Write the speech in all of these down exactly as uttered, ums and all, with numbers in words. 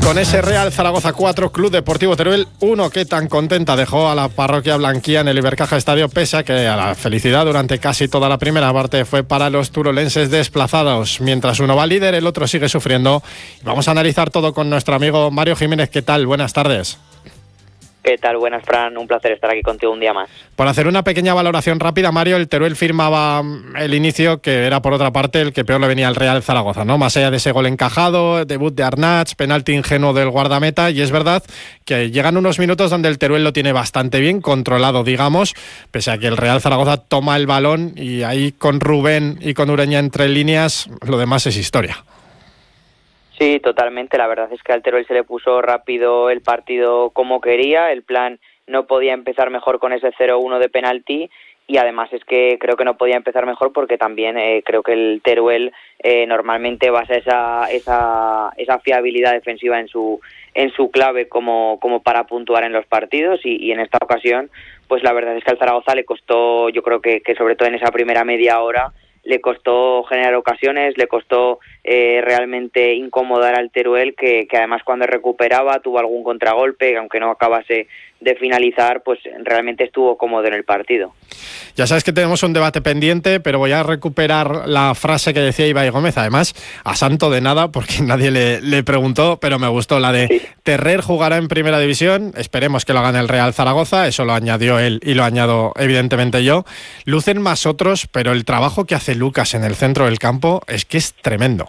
Con ese Real Zaragoza cuatro, Club Deportivo Teruel uno, que tan contenta dejó a la parroquia blanquía en el Ibercaja Estadio, pese a que a la felicidad durante casi toda la primera parte fue para los turolenses desplazados. Mientras uno va líder, el otro sigue sufriendo. Vamos a analizar todo con nuestro amigo Mario Jiménez. ¿Qué tal? Buenas tardes. ¿Qué tal? Buenas, Fran. Un placer estar aquí contigo un día más. Por hacer una pequeña valoración rápida, Mario, el Teruel firmaba el inicio, que era por otra parte el que peor le venía al Real Zaragoza, ¿no? Más allá de ese gol encajado, debut de Arnach, penalti ingenuo del guardameta, y es verdad que llegan unos minutos donde el Teruel lo tiene bastante bien controlado, digamos, pese a que el Real Zaragoza toma el balón y ahí con Rubén y con Ureña entre líneas, lo demás es historia. Sí, totalmente. La verdad es que al Teruel se le puso rápido el partido como quería. El plan no podía empezar mejor con ese cero uno de penalti, y además es que creo que no podía empezar mejor porque también eh, creo que el Teruel eh, normalmente basa esa esa esa fiabilidad defensiva en su en su clave como como para puntuar en los partidos, y, y en esta ocasión pues la verdad es que al Zaragoza le costó, yo creo que, que sobre todo en esa primera media hora le costó generar ocasiones, le costó eh, realmente incomodar al Teruel, que, que además cuando recuperaba tuvo algún contragolpe, aunque no acabase de finalizar, pues realmente estuvo cómodo en el partido. Ya sabes que tenemos un debate pendiente, pero voy a recuperar la frase que decía Ibai Gómez, además a santo de nada, porque nadie le, le preguntó, pero me gustó la de sí. Terrer jugará en Primera División, esperemos que lo gane el Real Zaragoza, eso lo añadió él y lo añado evidentemente yo. Lucen más otros, pero el trabajo que hace Lucas en el centro del campo es que es tremendo.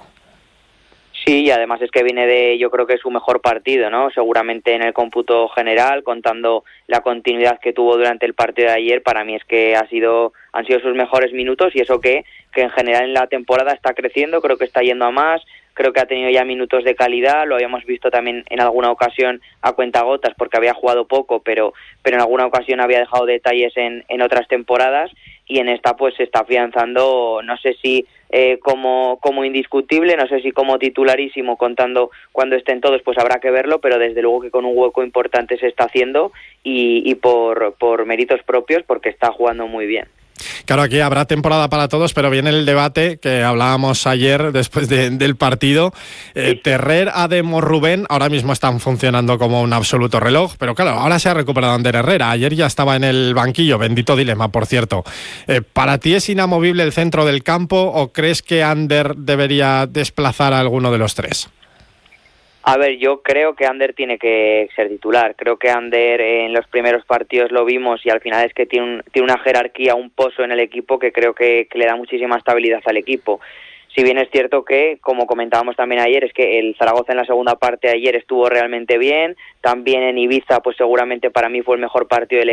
Sí, y además es que viene de, yo creo que es su mejor partido, ¿no? Seguramente en el cómputo general, contando la continuidad que tuvo durante el partido de ayer, para mí es que ha sido, han sido sus mejores minutos, y eso que, que en general en la temporada está creciendo, creo que está yendo a más, creo que ha tenido ya minutos de calidad, lo habíamos visto también en alguna ocasión a cuentagotas porque había jugado poco, pero, pero en alguna ocasión había dejado detalles en, en otras temporadas, y en esta pues se está afianzando, no sé si eh, como, como indiscutible, no sé si como titularísimo, contando cuando estén todos, pues habrá que verlo, pero desde luego que con un hueco importante se está haciendo, y, y por, por méritos propios, porque está jugando muy bien. Claro, aquí habrá temporada para todos, pero viene el debate que hablábamos ayer después de, del partido. Eh, sí. Terrer, Ademo, Rubén, ahora mismo están funcionando como un absoluto reloj, pero claro, ahora se ha recuperado Ander Herrera. Ayer ya estaba en el banquillo, bendito dilema, por cierto. Eh, ¿Para ti es inamovible el centro del campo o crees que Ander debería desplazar a alguno de los tres? A ver, yo creo que Ander tiene que ser titular. Creo que Ander en los primeros partidos lo vimos, y al final es que tiene, un, tiene una jerarquía, un pozo en el equipo que creo que, que le da muchísima estabilidad al equipo. Si bien es cierto que, como comentábamos también ayer, es que el Zaragoza en la segunda parte de ayer estuvo realmente bien. También en Ibiza, pues seguramente para mí fue el mejor partido del